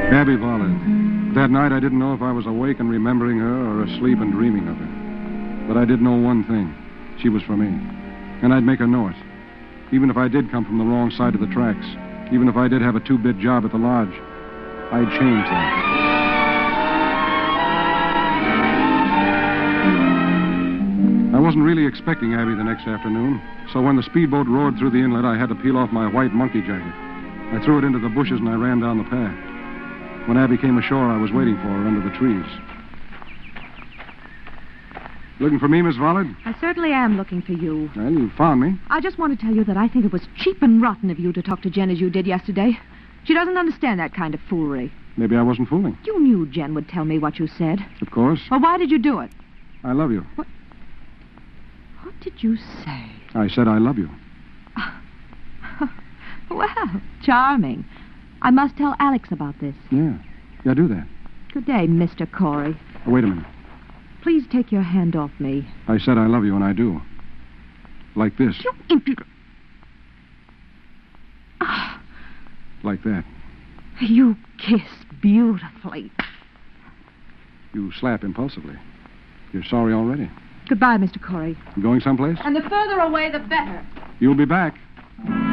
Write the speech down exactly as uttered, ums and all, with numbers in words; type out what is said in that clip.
Abby Vollard. That night I didn't know if I was awake and remembering her or asleep and dreaming of her. But I did know one thing. She was for me. And I'd make her know it. Even if I did come from the wrong side of the tracks. Even if I did have a two-bit job at the lodge. I'd change that. I wasn't really expecting Abby the next afternoon. So when the speedboat roared through the inlet, I had to peel off my white monkey jacket. I threw it into the bushes and I ran down the path. When Abby came ashore, I was waiting for her under the trees. Looking for me, Miss Vollard? I certainly am looking for you. Well, you found me. I just want to tell you that I think it was cheap and rotten of you to talk to Jen as you did yesterday. She doesn't understand that kind of foolery. Maybe I wasn't fooling. You knew Jen would tell me what you said. Of course. Well, why did you do it? I love you. What? What did you say? I said I love you. Well, charming. I must tell Alex about this. Yeah. Yeah, do that. Good day, Mister Corey. Oh, wait a minute. Please take your hand off me. I said I love you, and I do. Like this. You impudent... Ah. Like that. You kiss beautifully. You slap impulsively. You're sorry already. Goodbye, Mister Corey. You going someplace? And the further away, the better. You'll be back.